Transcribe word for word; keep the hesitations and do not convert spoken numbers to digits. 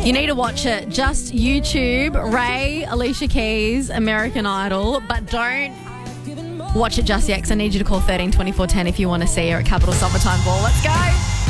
You need to watch it. Just YouTube, Ray, Alicia Keys, American Idol, but don't watch it just yet because I need you to call thirteen twenty-four ten if you want to see her at Capital Summertime Ball. Let's go.